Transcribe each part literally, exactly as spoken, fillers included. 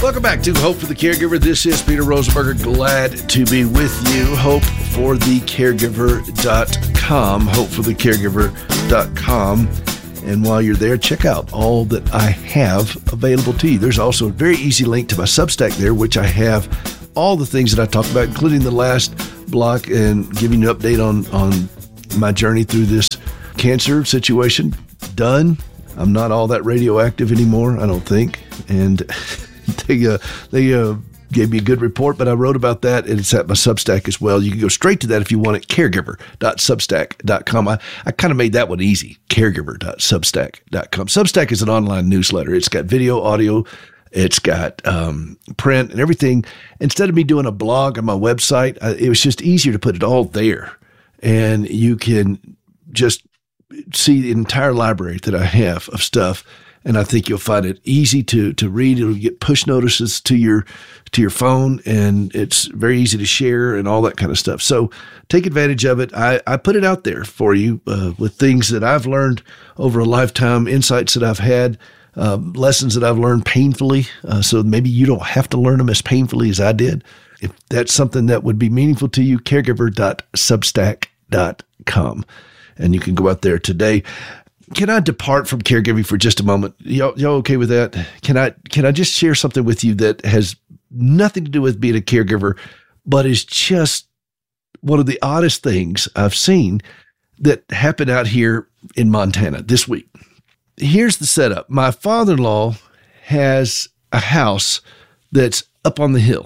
Welcome back to Hope for the Caregiver. This is Peter Rosenberger. Glad to be with you. hope for the caregiver dot com. hope for the caregiver dot com. And while you're there, check out all that I have available to you. There's also a very easy link to my Substack there, which I have all the things that I talked about, including the last block and giving you an update on, on my journey through this cancer situation. Done. I'm not all that radioactive anymore, I don't think. And they uh, they uh, gave me a good report, but I wrote about that, and it's at my Substack as well. You can go straight to that if you want it, caregiver dot substack dot com. I, I kind of made that one easy, caregiver dot substack dot com. Substack is an online newsletter. It's got video, audio, it's got um, print and everything. Instead of me doing a blog on my website, uh, it was just easier to put it all there. And you can just see the entire library that I have of stuff. And I think you'll find it easy to to read. It'll get push notices to your to your phone, and it's very easy to share and all that kind of stuff. So take advantage of it. I, I put it out there for you uh, with things that I've learned over a lifetime, insights that I've had, uh, lessons that I've learned painfully. Uh, so maybe you don't have to learn them as painfully as I did. If that's something that would be meaningful to you, caregiver dot substack dot com. And you can go out there today. Can I depart from caregiving for just a moment? Y'all, y'all okay with that? Can I can I just share something with you that has nothing to do with being a caregiver, but is just one of the oddest things I've seen that happened out here in Montana this week? Here's the setup. My father-in-law has a house that's up on the hill,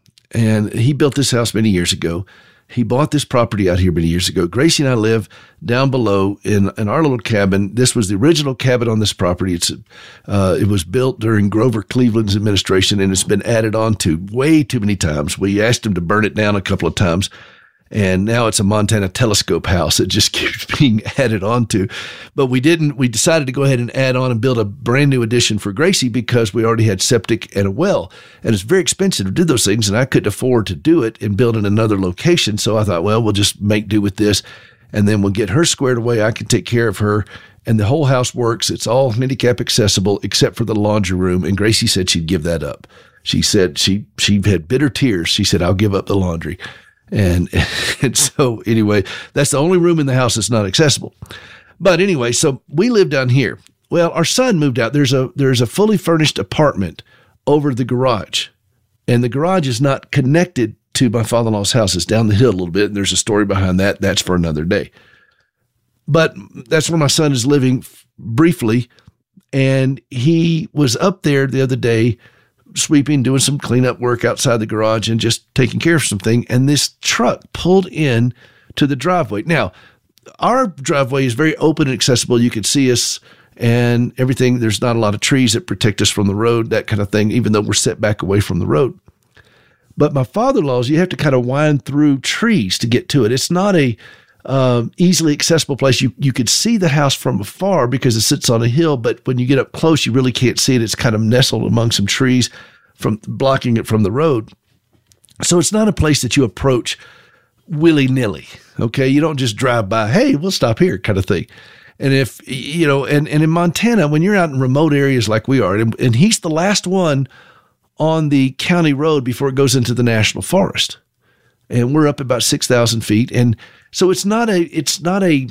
and he built this house many years ago. He bought this property out here many years ago. Gracie and I live down below in, in our little cabin. This was the original cabin on this property. It's uh, it was built during Grover Cleveland's administration, and it's been added on to way too many times. We asked him to burn it down a couple of times, and now it's a Montana telescope house. It just keeps being added on to. But we didn't. We decided to go ahead and add on and build a brand new addition for Gracie because we already had septic and a well. And it's very expensive to do those things, and I couldn't afford to do it and build in another location. So I thought, well, we'll just make do with this, and then we'll get her squared away. I can take care of her, and the whole house works. It's all handicap accessible except for the laundry room, and Gracie said she'd give that up. She said she she had bitter tears. She said, I'll give up the laundry. And, and so anyway, that's the only room in the house that's not accessible. But anyway, so we live down here. Well, our son moved out. There's a there's a fully furnished apartment over the garage, and the garage is not connected to my father-in-law's house. It's down the hill a little bit, and there's a story behind that. That's for another day. But that's where my son is living briefly, and he was up there the other day sweeping, doing some cleanup work outside the garage and just taking care of something. And this truck pulled in to the driveway. Now, our driveway is very open and accessible. You can see us and everything. There's not a lot of trees that protect us from the road, that kind of thing, even though we're set back away from the road. But my father-in-law's, you have to kind of wind through trees to get to it. It's not a um, easily accessible place. You you could see the house from afar because it sits on a hill, but when you get up close, you really can't see it. It's kind of nestled among some trees, from blocking it from the road. So it's not a place that you approach willy-nilly, okay? You don't just drive by, hey, we'll stop here kind of thing. And if, you know, and, and in Montana, when you're out in remote areas like we are, and, and he's the last one on the county road before it goes into the national forest. And we're up about six thousand feet. And so it's not a, it's not a,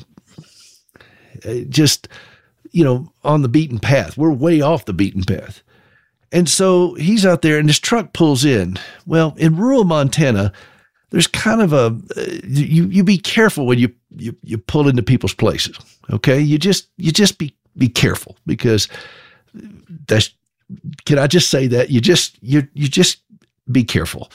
a just, you know, on the beaten path. We're way off the beaten path. And so he's out there and this truck pulls in. Well, in rural Montana, there's kind of a, you, you be careful when you, you, you pull into people's places. Okay. You just, you just be, be careful because that's, can I just say that you just, you, you just be careful.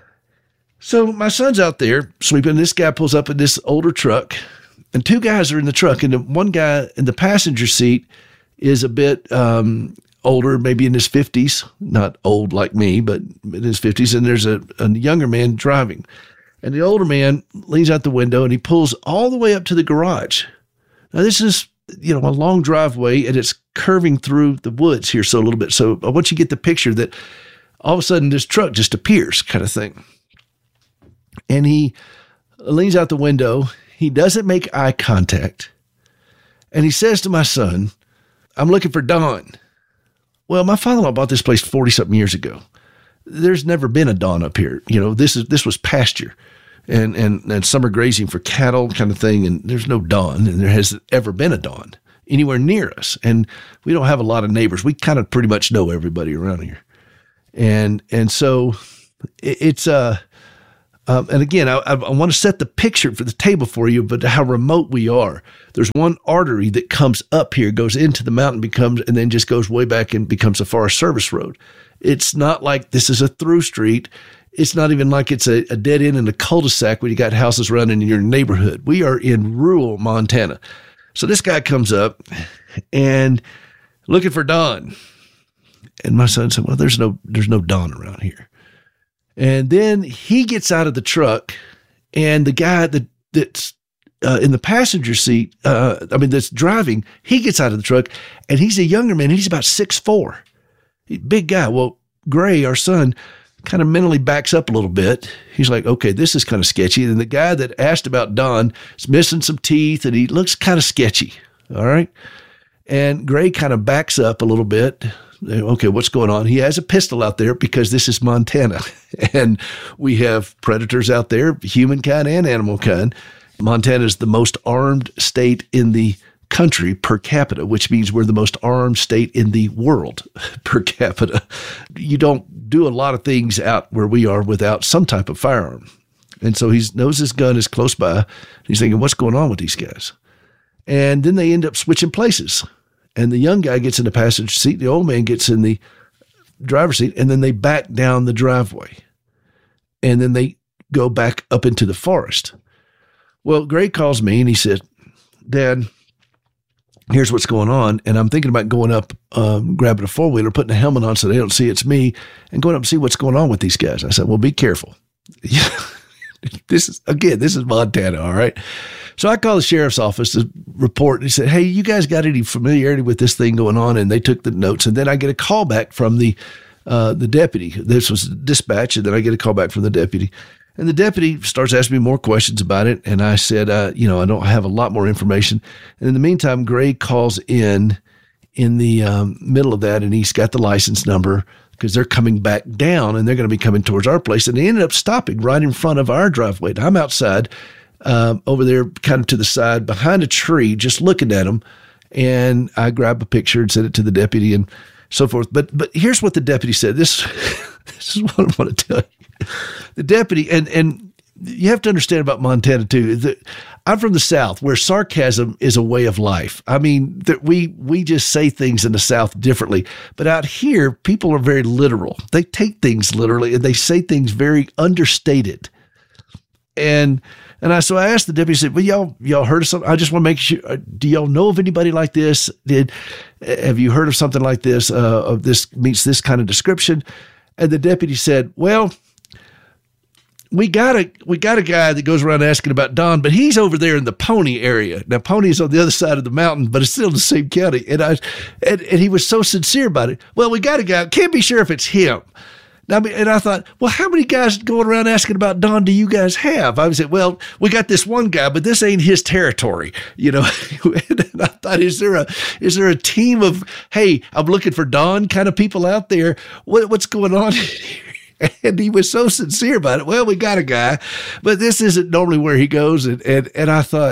So my son's out there sweeping. This guy pulls up in this older truck and two guys are in the truck. And the one guy in the passenger seat is a bit, um, older, maybe in his fifties, not old like me, but in his fifties. And there's a, a younger man driving. And the older man leans out the window and he pulls all the way up to the garage. Now, this is, you know, a long driveway and it's curving through the woods here so a little bit. So I want you to get the picture that all of a sudden this truck just appears kind of thing. And he leans out the window. He doesn't make eye contact. And he says to my son, I'm looking for Don. well, my father-in-law bought this place forty something years ago. There's never been a Dawn up here. You know, this is, this was pasture and, and, and summer grazing for cattle kind of thing. And there's no Dawn, and there hasn't ever been a Dawn anywhere near us. And we don't have a lot of neighbors. We kind of pretty much know everybody around here. And, and so it, it's, uh, Um, and again, I, I want to set the picture for the table for you, but how remote we are. There's one artery that comes up here, goes into the mountain, becomes, and then just goes way back and becomes a Forest Service road. It's not like this is a through street. It's not even like it's a, a dead end in a cul-de-sac where you got houses running in your neighborhood. We are in rural Montana. So this guy comes up and looking for Dawn. And my son said, well, there's no, there's no Dawn around here. And then he gets out of the truck, and the guy that that's uh, in the passenger seat, uh, I mean, that's driving, he gets out of the truck, and he's a younger man. He's about six foot four, big guy. Well, Gray, our son, kind of mentally backs up a little bit. He's like, okay, this is kind of sketchy. And the guy that asked about Dawn is missing some teeth, and he looks kind of sketchy. All right. And Gray kind of backs up a little bit. Okay, what's going on? He has a pistol out there because this is Montana, and we have predators out there, humankind and animal kind. Montana is the most armed state in the country per capita, which means we're the most armed state in the world per capita. You don't do a lot of things out where we are without some type of firearm. And so he knows his gun is close by. He's thinking, what's going on with these guys? And then they end up switching places. And the young guy gets in the passenger seat, the old man gets in the driver's seat, and then they back down the driveway. And then they go back up into the forest. Well, Gray calls me and he said, Dad, here's what's going on. And I'm thinking about going up, um, grabbing a four-wheeler, putting a helmet on so they don't see it's me, and going up and see what's going on with these guys. I said, well, be careful. This is, again, this is Montana, all right? So I called the sheriff's office to report, and he said, hey, you guys got any familiarity with this thing going on? And they took the notes. And then I get a call back from the uh, the deputy. This was dispatch, and then I get a call back from the deputy. And the deputy starts asking me more questions about it. And I said, uh, you know, I don't have a lot more information. And in the meantime, Gray calls in in the um, middle of that, and he's got the license number because they're coming back down, and they're going to be coming towards our place. And they ended up stopping right in front of our driveway. And I'm outside. Um, over there kind of to the side behind a tree, just looking at them. And I grabbed a picture and sent it to the deputy and so forth. But but here's what the deputy said. This, this is what I want to tell you. The deputy, and, and you have to understand about Montana too. The, I'm from the South, where sarcasm is a way of life. I mean, that we we just say things in the South differently. But out here, people are very literal. They take things literally, and they say things very understated. And And I, so I asked the deputy, I said, well, y'all, y'all heard of something? I just want to make sure, do y'all know of anybody like this? Did, have you heard of something like this, uh, of this meets this kind of description? And the deputy said, well, we got a, we got a guy that goes around asking about Dawn, but he's over there in the Pony area. Now, Pony is on the other side of the mountain, but it's still in the same county. And I, and, and he was so sincere about it. Well, we got a guy, can't be sure if it's him. Now, and I thought, well, how many guys going around asking about Dawn do you guys have? I said, well, we got this one guy, but this ain't his territory, you know. And I thought, is there a is there a team of, hey, I'm looking for Dawn kind of people out there? What, what's going on here? And he was so sincere about it. Well, we got a guy, but this isn't normally where he goes. And and, and I thought,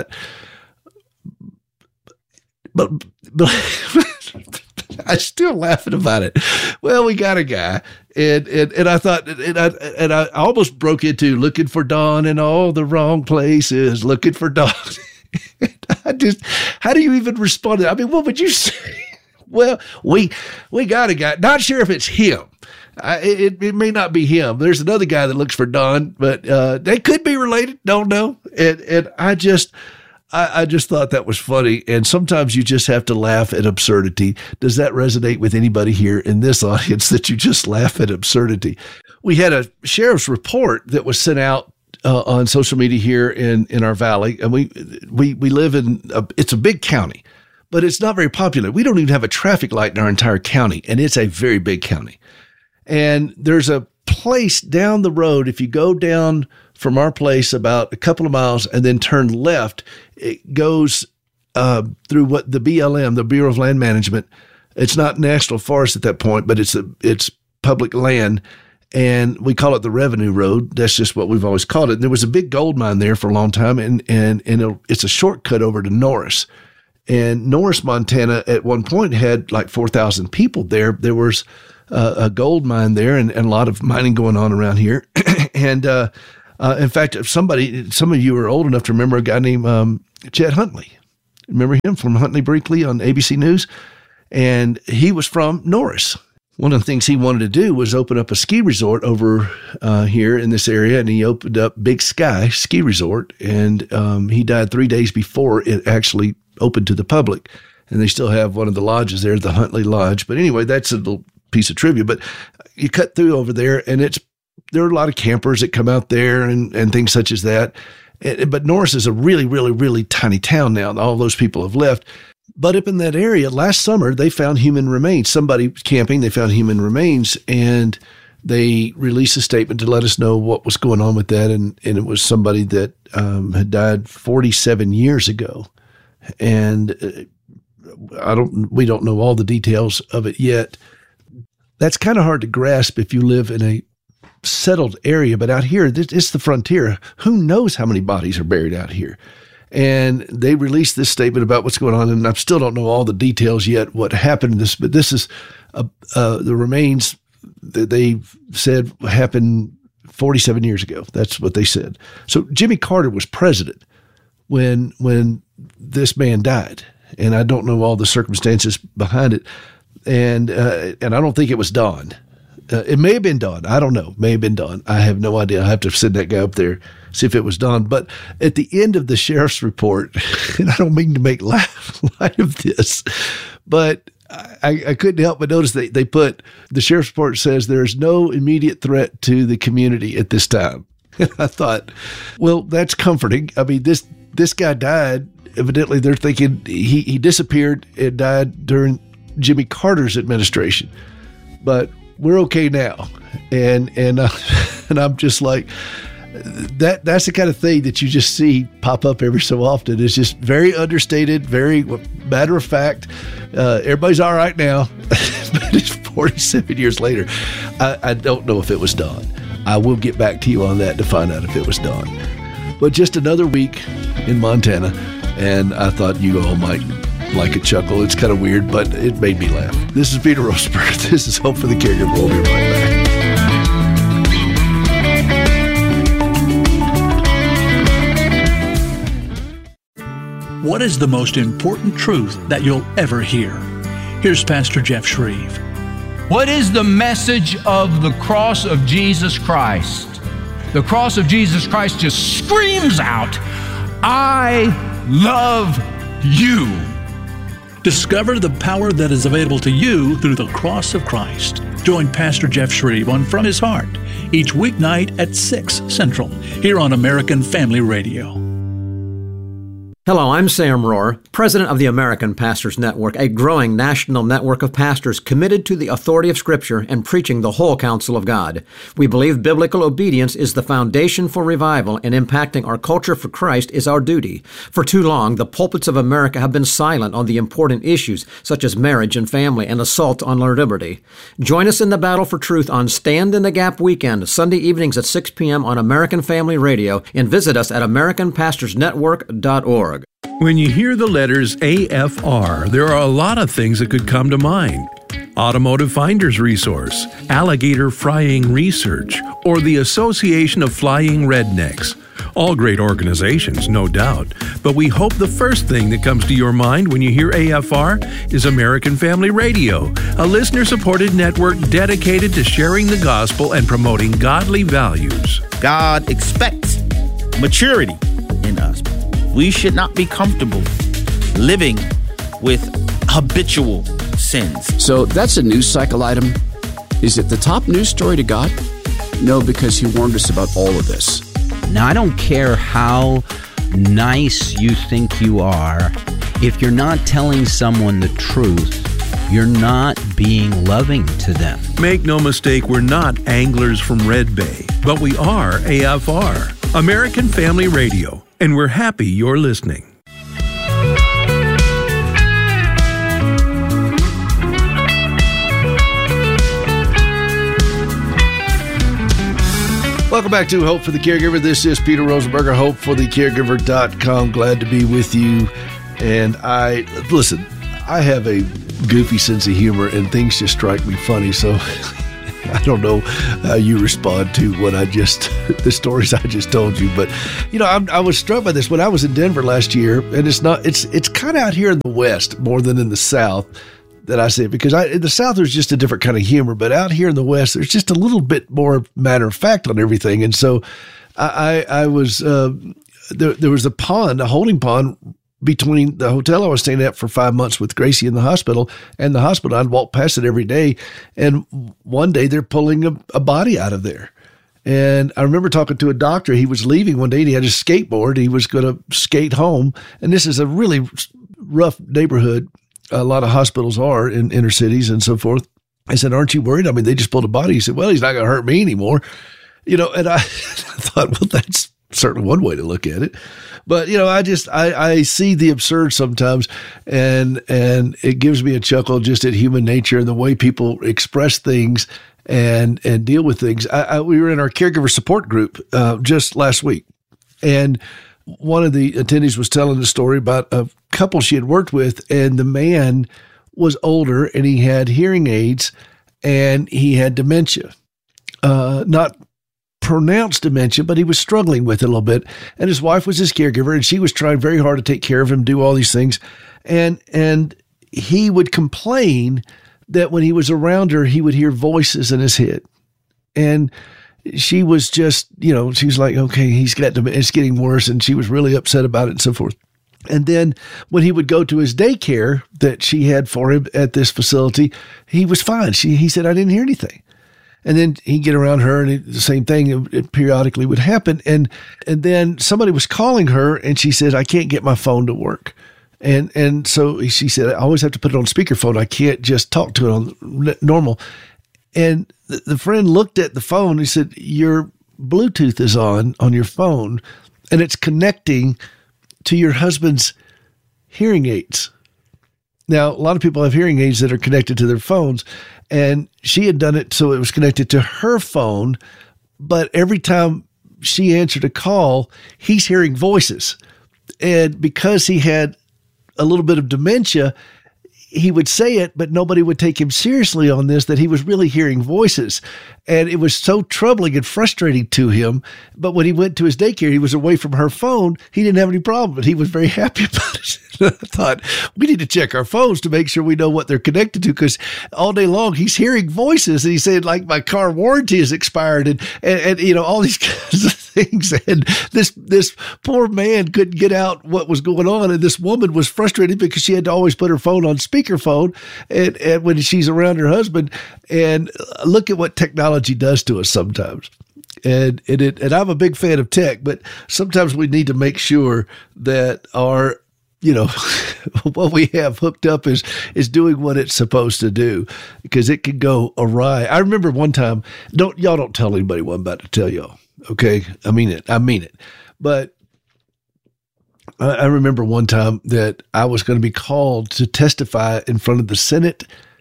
but but. I'm still laughing about it. Well, we got a guy, and and, and I thought, and I and I almost broke into looking for Dawn in all the wrong places, looking for Dawn. I just, how do you even respond to that? I mean, what would you say? Well, we we got a guy. Not sure if it's him. I, it it may not be him. There's another guy that looks for Dawn, but uh, they could be related. Don't know. And and I just. I, I just thought that was funny. And sometimes you just have to laugh at absurdity. Does that resonate with anybody here in this audience, that you just laugh at absurdity? We had a sheriff's report that was sent out uh, on social media here in, in our valley. And we, we, we live in, a, it's a big county, but it's not very popular. We don't even have a traffic light in our entire county, and it's a very big county. And there's a place down the road. If you go down from our place about a couple of miles and then turn left, it goes uh, through what the B L M, the Bureau of Land Management, It's not national forest at that point, but it's a, it's public land. And we call it the Revenue Road. That's just what we've always called it. There was a big gold mine there for a long time, and and and it's a shortcut over to Norris. And Norris, Montana, at one point had like four thousand people there. There was uh, a gold mine there, and, and a lot of mining going on around here. and uh, uh, in fact, if somebody, some of you are old enough to remember a guy named um, Chet Huntley. Remember him from Huntley Brinkley on A B C News? And he was from Norris. One of the things he wanted to do was open up a ski resort over uh, here in this area, and he opened up Big Sky Ski Resort, and um, he died three days before it actually opened to the public. And they still have one of the lodges there, the Huntley Lodge. But anyway, that's a little piece of trivia. But you cut through over there, and it's there are a lot of campers that come out there and, and things such as that. And, but Norris is a really, really, really tiny town now. All those people have left. But up in that area, last summer, they found human remains. Somebody was camping, they found human remains, and they released a statement to let us know what was going on with that. And, and it was somebody that um, had died forty-seven years ago. And uh, I don't, we don't know all the details of it yet. That's kind of hard to grasp if you live in a settled area. But out here, this, it's the frontier. Who knows how many bodies are buried out here? And they released this statement about what's going on, and I still don't know all the details yet, what happened in this, but this is uh, uh, the remains that they said happened forty-seven years ago. That's what they said. So Jimmy Carter was president when when this man died, and I don't know all the circumstances behind it, and uh, and I don't think it was Don. Uh, it may have been Don. I don't know. May have been Don. I have no idea. I have to send that guy up there, see if it was Don. But at the end of the sheriff's report, and I don't mean to make laugh, light of this, but I, I couldn't help but notice they, they put, the sheriff's report says there is no immediate threat to the community at this time. And I thought, well, that's comforting. I mean, this this guy died. Evidently, they're thinking he, he disappeared and died during Jimmy Carter's administration. But we're okay now. And and uh, and I'm just like, that that's the kind of thing that you just see pop up every so often. It's just very understated, very matter of fact. Uh, everybody's all right now. But it's forty-seven years later. I, I don't know if it was Don. I will get back to you on that to find out if it was Don. But just another week in Montana, and I thought you all might like a chuckle. It's kind of weird, but it made me laugh. This is Peter Rosenberg. This is Hope for the Caregiver. We'll be right back. What is the most important truth that you'll ever hear? Here's Pastor Jeff Shreve. What is the message of the cross of Jesus Christ? The cross of Jesus Christ just screams out, I love you. Discover the power that is available to you through the cross of Christ. Join Pastor Jeff Shreve on From His Heart each weeknight at six Central here on American Family Radio. Hello, I'm Sam Rohr, president of the American Pastors Network, a growing national network of pastors committed to the authority of Scripture and preaching the whole counsel of God. We believe biblical obedience is the foundation for revival, and impacting our culture for Christ is our duty. For too long, the pulpits of America have been silent on the important issues such as marriage and family and assault on our liberty. Join us in the battle for truth on Stand in the Gap weekend, Sunday evenings at six p.m. on American Family Radio, and visit us at american pastors network dot org. When you hear the letters A F R, there are a lot of things that could come to mind. Automotive Finder's Resource, Alligator Frying Research, or the Association of Flying Rednecks. All great organizations, no doubt, but we hope the first thing that comes to your mind when you hear A F R is American Family Radio, a listener-supported network dedicated to sharing the gospel and promoting godly values. God expects maturity in us. We should not be comfortable living with habitual sins. So that's a news cycle item. Is it the top news story to God? No, because He warned us about all of this. Now, I don't care how nice you think you are. If you're not telling someone the truth, you're not being loving to them. Make no mistake, we're not anglers from Red Bay, but we are A F R, American Family Radio, and we're happy you're listening. Welcome back to Hope for the Caregiver. This is Peter Rosenberger, hope for the caregiver dot com. Glad to be with you. And I, listen, I have a goofy sense of humor and things just strike me funny. So I don't know how you respond to what I just, the stories I just told you. But, you know, I'm, I was struck by this when I was in Denver last year. And it's not, it's, it's kind of out here in the West more than in the South that I say, because I, in the South, there's just a different kind of humor, but out here in the West, there's just a little bit more matter of fact on everything. And so I, I, I was, uh, there, there was a pond, a holding pond between the hotel I was staying at for five months with Gracie in the hospital and the hospital. I'd walk past it every day. And one day they're pulling a, a body out of there. And I remember talking to a doctor. He was leaving one day and he had his skateboard. He was going to skate home. And this is a really rough neighborhood. A lot of hospitals are in inner cities and so forth. I said, aren't you worried? I mean, they just pulled a body. He said, well, he's not going to hurt me anymore. You know, and I, I thought, well, that's certainly one way to look at it. But, you know, I just, I, I see the absurd sometimes, and and it gives me a chuckle just at human nature and the way people express things and and deal with things. I, I, we were in our caregiver support group uh, just last week, and one of the attendees was telling a story about a couple she had worked with, and the man was older and he had hearing aids and he had dementia. Uh, not pronounced dementia, but he was struggling with it a little bit. And his wife was his caregiver, and she was trying very hard to take care of him, do all these things. And, and he would complain that when he was around her, he would hear voices in his head. And she was just, you know, she was like, okay, he's got to, it's getting worse. And she was really upset about it and so forth. And then when he would go to his daycare that she had for him at this facility, he was fine. She, he said, I didn't hear anything. And then he'd get around her and it, the same thing it, it periodically would happen. And, and then somebody was calling her and she said, I can't get my phone to work. And, and so she said, I always have to put it on speakerphone. I can't just talk to it on normal. And the, the friend looked at the phone and he said, your Bluetooth is on, on your phone, and it's connecting to your husband's hearing aids. Now, a lot of people have hearing aids that are connected to their phones, and she had done it so it was connected to her phone, but every time she answered a call, he's hearing voices. And because he had a little bit of dementia, he would say it, but nobody would take him seriously on this, that he was really hearing voices. And it was so troubling and frustrating to him. But when he went to his daycare, he was away from her phone. He didn't have any problem, but he was very happy about it. I thought, we need to check our phones to make sure we know what they're connected to, because all day long he's hearing voices. And he said, like, my car warranty is expired and, and, and you know, all these kinds of things. And this, this poor man couldn't get out what was going on. And this woman was frustrated because she had to always put her phone on speakerphone and, and when she's around her husband. And look at what technology does to us sometimes. And, and, it, and I'm a big fan of tech, but sometimes we need to make sure that our, you know, what we have hooked up is, is doing what it's supposed to do, because it can go awry. I remember one time, don't, y'all don't tell anybody what I'm about to tell y'all. Okay. I mean it. I mean it. But I, I remember one time that I was going to be called to testify in front of the Senate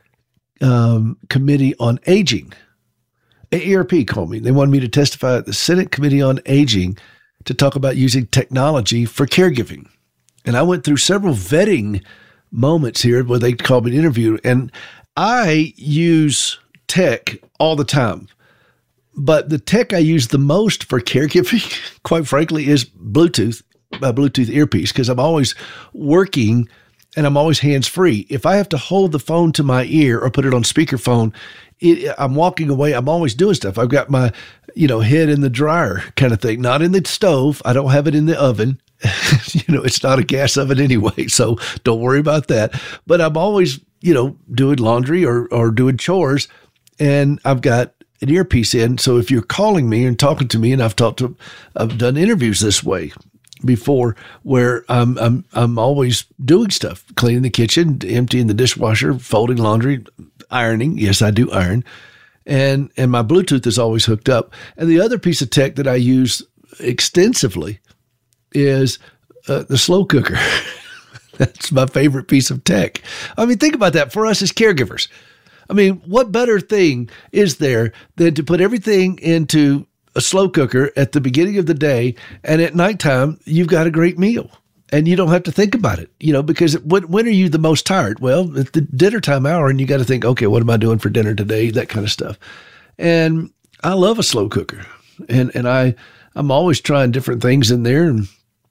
um, Committee on Aging. A R P called me. They wanted me to testify at the Senate Committee on Aging to talk about using technology for caregiving. And I went through several vetting moments here where they called me to interview. And I use tech all the time. But the tech I use the most for caregiving, quite frankly, is Bluetooth, my Bluetooth earpiece, because I'm always working and I'm always hands-free. If I have to hold the phone to my ear or put it on speakerphone, it, I'm walking away. I'm always doing stuff. I've got my, you know, head in the dryer kind of thing, not in the stove. I don't have it in the oven. You know, it's not a gas oven anyway, so don't worry about that. But I'm always, you know, doing laundry or, or doing chores, and I've got an earpiece in. So if you're calling me and talking to me, and I've talked to, I've done interviews this way before, where I'm I'm I'm always doing stuff, cleaning the kitchen, emptying the dishwasher, folding laundry, ironing. Yes, I do iron, and and my Bluetooth is always hooked up. And the other piece of tech that I use extensively is uh, the slow cooker. That's my favorite piece of tech. I mean, think about that for us as caregivers. I mean, what better thing is there than to put everything into a slow cooker at the beginning of the day, and at nighttime, you've got a great meal. And you don't have to think about it, you know, because when, when are you the most tired? Well, at the dinner time hour, and you got to think, okay, what am I doing for dinner today? That kind of stuff. And I love a slow cooker, and and I I'm always trying different things in there. And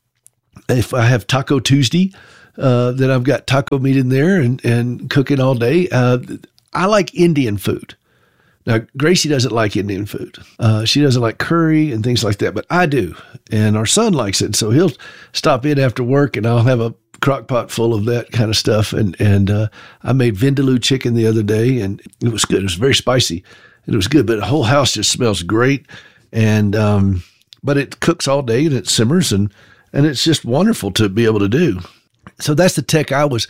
if I have Taco Tuesday, uh, then I've got taco meat in there and and cooking all day. Uh, I like Indian food. Now, Gracie doesn't like Indian food. Uh, she doesn't like curry and things like that, but I do. And our son likes it. So he'll stop in after work and I'll have a crock pot full of that kind of stuff. And, and uh, I made vindaloo chicken the other day, and it was good. It was very spicy and it was good, but the whole house just smells great. And, um, but it cooks all day and it simmers, and, and it's just wonderful to be able to do. So that's the tech I was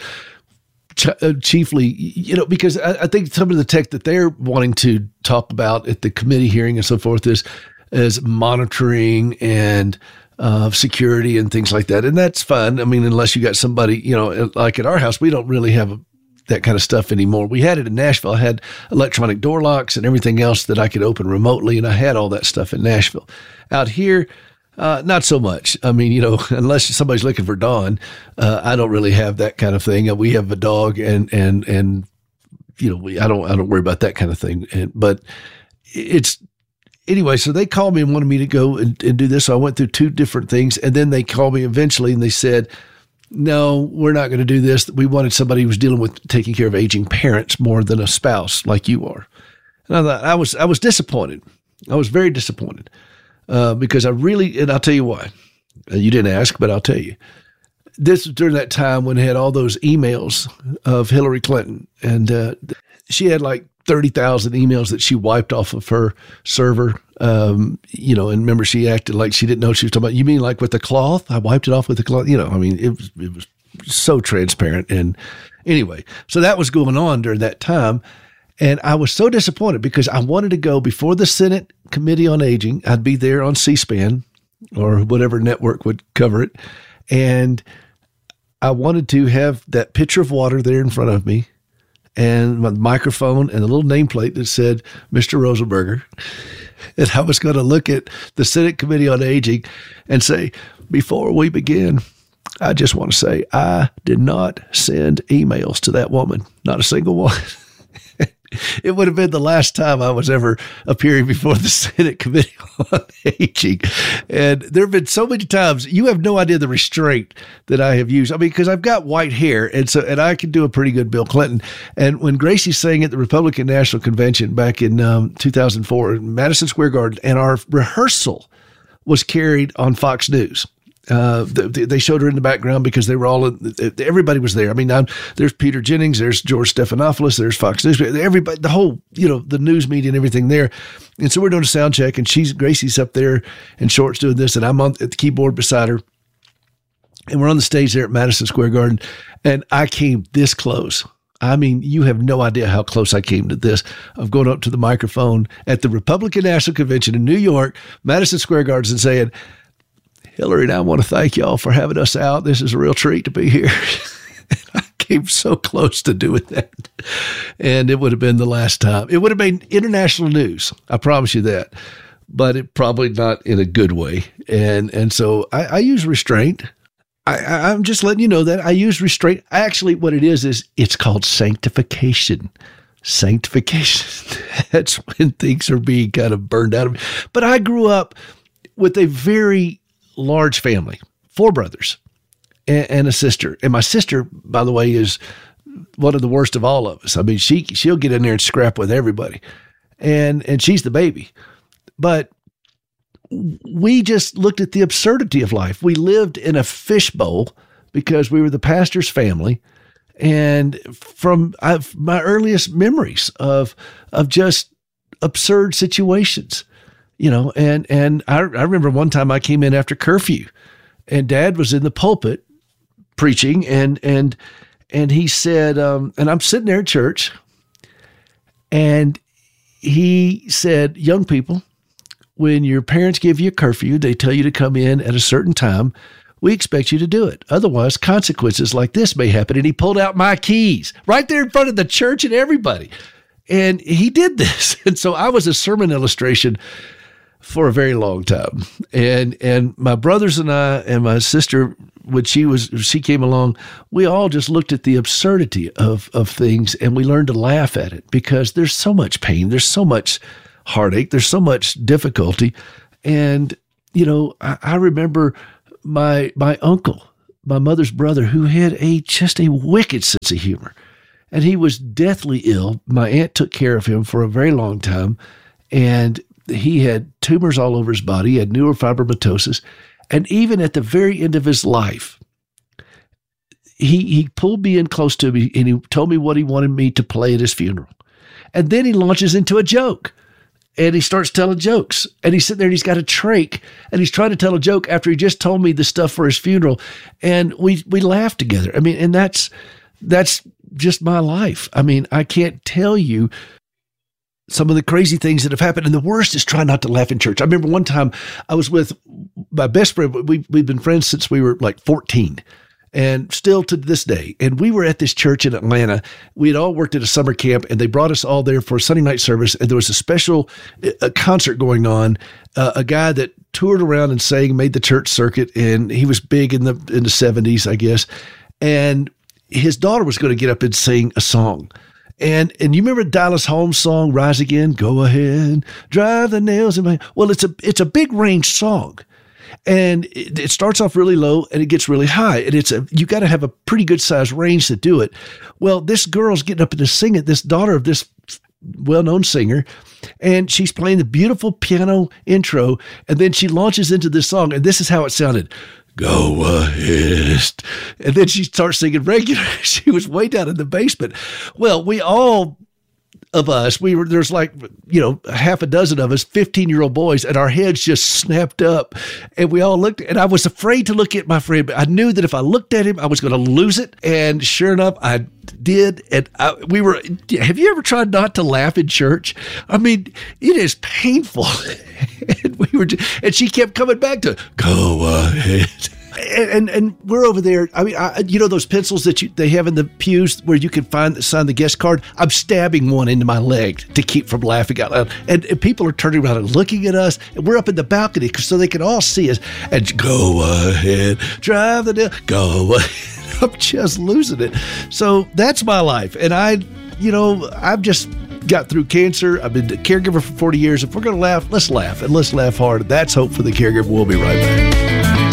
chiefly, you know, because I, I think some of the tech that they're wanting to talk about at the committee hearing and so forth is, is monitoring and uh, security and things like that. And that's fun. I mean, unless you got somebody, you know, like at our house, we don't really have a, that kind of stuff anymore. We had it in Nashville. I had electronic door locks and everything else that I could open remotely, and I had all that stuff in Nashville. Out here, Uh, not so much. I mean, you know, unless somebody's looking for Dawn, uh, I don't really have that kind of thing. We have a dog, and and and you know, we I don't I don't worry about that kind of thing. And, but it's anyway. So they called me and wanted me to go and, and do this. So I went through two different things, and then they called me eventually, and they said, "No, we're not going to do this. We wanted somebody who was dealing with taking care of aging parents more than a spouse like you are." And I thought I was I was disappointed. I was very disappointed. Uh, because I really, and I'll tell you why. Uh, you didn't ask, but I'll tell you. This was during that time when they had all those emails of Hillary Clinton, and uh, she had like thirty thousand emails that she wiped off of her server. Um, you know, and remember, she acted like she didn't know what she was talking about. You mean like with the cloth? I wiped it off with the cloth. You know, I mean, it was it was so transparent. And anyway, so that was going on during that time. And I was so disappointed because I wanted to go before the Senate Committee on Aging. I'd be there on C-SPAN or whatever network would cover it. And I wanted to have that pitcher of water there in front of me and my microphone and a little nameplate that said, Mister Rosenberger. And I was going to look at the Senate Committee on Aging and say, before we begin, I just want to say I did not send emails to that woman, not a single one. It would have been the last time I was ever appearing before the Senate Committee on Aging. And there have been so many times, you have no idea the restraint that I have used. I mean, because I've got white hair, and so and I can do a pretty good Bill Clinton. And when Gracie sang at the Republican National Convention back in um, two thousand four in Madison Square Garden, and our rehearsal was carried on Fox News. Uh, they showed her in the background because they were all, everybody was there. I mean, now there's Peter Jennings, there's George Stephanopoulos, there's Fox News, everybody, the whole, you know, the news media and everything there. And so we're doing a sound check, and she's, Gracie's up there in shorts doing this, and I'm on at the keyboard beside her. And we're on the stage there at Madison Square Garden, and I came this close. I mean, you have no idea how close I came to this, of going up to the microphone at the Republican National Convention in New York, Madison Square Garden, and saying, Hillary and I want to thank y'all for having us out. This is a real treat to be here. I came so close to doing that. And it would have been the last time. It would have been international news. I promise you that. But it probably not in a good way. And and so I, I use restraint. I, I, I'm just letting you know that I use restraint. Actually, what it is, is it's called sanctification. Sanctification. That's when things are being kind of burned out of me. But I grew up with a very large family, four brothers and, and a sister. And my sister, by the way, is one of the worst of all of us. I mean, she, she'll get in there and scrap with everybody. And, and she's the baby. But we just looked at the absurdity of life. We lived in a fishbowl because we were the pastor's family. And from I've, my earliest memories of, of just absurd situations. You know, and, and I, I remember one time I came in after curfew, and Dad was in the pulpit preaching, and, and, and he said, um, and I'm sitting there at church, and he said, young people, when your parents give you a curfew, they tell you to come in at a certain time, we expect you to do it. Otherwise, consequences like this may happen. And he pulled out my keys right there in front of the church and everybody. And he did this. And so I was a sermon illustration for a very long time. And and my brothers and I and my sister, when she was she came along, we all just looked at the absurdity of of things, and we learned to laugh at it, because there's so much pain, there's so much heartache, there's so much difficulty. And, you know, I, I remember my my uncle, my mother's brother, who had a just a wicked sense of humor. And he was deathly ill. My aunt took care of him for a very long time. And he had tumors all over his body. He had neurofibromatosis. And even at the very end of his life, he he pulled me in close to me and he told me what he wanted me to play at his funeral. And then he launches into a joke. And he starts telling jokes. And he's sitting there and he's got a trach. And he's trying to tell a joke after he just told me the stuff for his funeral. And we we laughed together. I mean, and that's that's just my life. I mean, I can't tell you some of the crazy things that have happened. And the worst is trying not to laugh in church. I remember one time I was with my best friend. We, we've been friends since we were like fourteen. And still to this day. And we were at this church in Atlanta. We had all worked at a summer camp, and they brought us all there for a Sunday night service. And there was a special a concert going on. Uh, a guy that toured around and sang, made the church circuit, and he was big in the in the seventies, I guess. And his daughter was going to get up and sing a song. And and you remember Dallas Holmes' song, Rise Again? Go ahead, drive the nails in my... Well, it's a it's a big range song. And it, it starts off really low and it gets really high. And it's a, you got to have a pretty good sized range to do it. Well, this girl's getting up to sing it, this daughter of this well-known singer, and she's playing the beautiful piano intro. And then she launches into this song. And this is how it sounded. Go ahead. And then she starts singing regular. She was way down in the basement. Well, we all of us, we were, there's like, you know, half a dozen of us, fifteen year old boys, and our heads just snapped up, and we all looked, and I was afraid to look at my friend, but I knew that if I looked at him, I was going to lose it. And sure enough, I did. And I, we were, have you ever tried not to laugh in church? I mean, it is painful. And we were, and she kept coming back to, go ahead. And, and and we're over there. I mean, I, you know those pencils that you, they have in the pews where you can find sign the guest card? I'm stabbing one into my leg to keep from laughing out loud. And, and people are turning around and looking at us. And we're up in the balcony so they can all see us. And go ahead, drive the nail. Go ahead. I'm just losing it. So that's my life. And I, you know, I've just got through cancer. I've been a caregiver for forty years. If we're going to laugh, let's laugh. And let's laugh hard. That's Hope for the Caregiver. We'll be right back.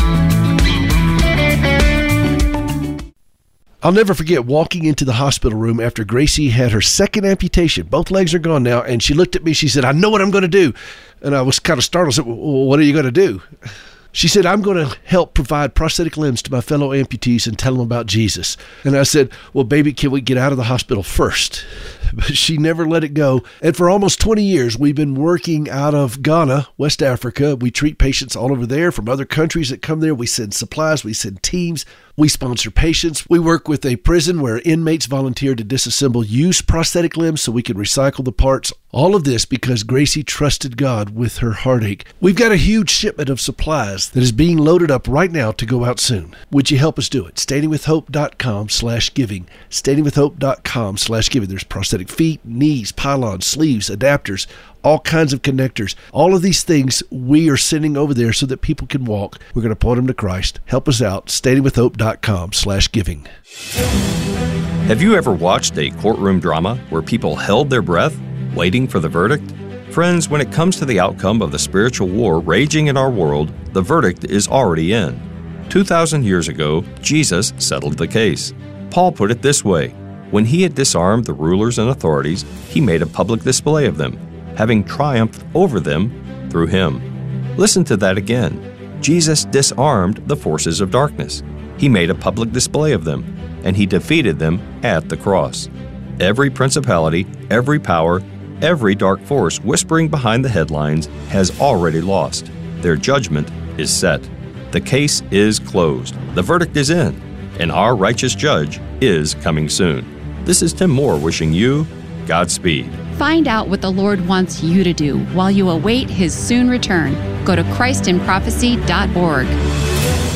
I'll never forget walking into the hospital room after Gracie had her second amputation. Both legs are gone now. And she looked at me. She said, I know what I'm going to do. And I was kind of startled. I said, well, what are you going to do? She said, I'm going to help provide prosthetic limbs to my fellow amputees and tell them about Jesus. And I said, well, baby, can we get out of the hospital first? But she never let it go. And for almost twenty years, we've been working out of Ghana, West Africa. We treat patients all over there from other countries that come there. We send supplies. We send teams. We sponsor patients. We work with a prison where inmates volunteer to disassemble used prosthetic limbs so we can recycle the parts. All of this because Gracie trusted God with her heartache. We've got a huge shipment of supplies that is being loaded up right now to go out soon. Would you help us do it? standingwithhope.com slash giving. standingwithhope.com slash giving. There's prosthetic feet, knees, pylons, sleeves, adapters, all kinds of connectors. All of these things we are sending over there so that people can walk. We're going to point them to Christ. Help us out. standingwithhope.com slash giving. Have you ever watched a courtroom drama where people held their breath, waiting for the verdict? Friends, when it comes to the outcome of the spiritual war raging in our world, the verdict is already in. two thousand years ago, Jesus settled the case. Paul put it this way: when he had disarmed the rulers and authorities, he made a public display of them, having triumphed over them through him. Listen to that again. Jesus disarmed the forces of darkness. He made a public display of them, and he defeated them at the cross. Every principality, every power, every dark force whispering behind the headlines has already lost. Their judgment is set. The case is closed. The verdict is in, and our righteous judge is coming soon. This is Tim Moore wishing you Godspeed. Find out what the Lord wants you to do while you await His soon return. Go to Christ in Prophecy dot org.